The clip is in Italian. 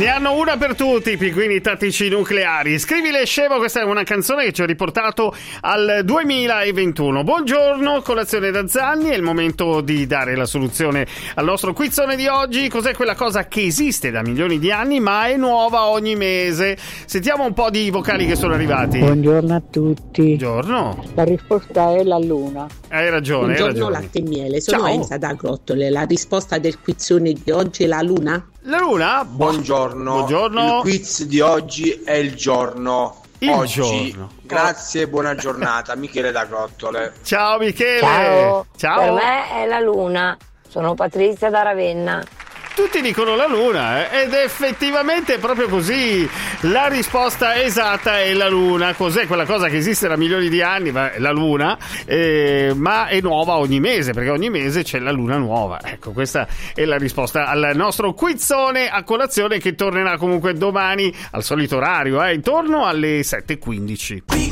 Ne hanno una per tutti i pinguini tattici nucleari. Scrivile scemo, questa è una canzone che ci ha riportato al 2021. Buongiorno, colazione da Zanni, è il momento di dare la soluzione al nostro quizzone di oggi. Cos'è quella cosa che esiste da milioni di anni ma è nuova ogni mese? Sentiamo un po' di vocali che sono arrivati. Buongiorno a tutti. Buongiorno. La risposta è la luna. Hai ragione, Buongiorno hai ragione. latte e miele, sono Ciao. Enza da Grottole. La risposta del quizzone di oggi è la luna? La luna? Buongiorno. Buongiorno. Il quiz di oggi è il giorno. Il oggi. giorno. Grazie e buona giornata. Michele da Grottole. Ciao Michele. Ciao. Ciao. Per me è la luna. Sono Patrizia da Ravenna. Tutti dicono la luna, ed effettivamente è proprio così. La risposta esatta è la luna. Cos'è quella cosa che esiste da milioni di anni? La luna, ma è nuova ogni mese, perché ogni mese c'è la luna nuova. Ecco, questa è la risposta al nostro quizzone a colazione, che tornerà comunque domani al solito orario, intorno alle 7:15.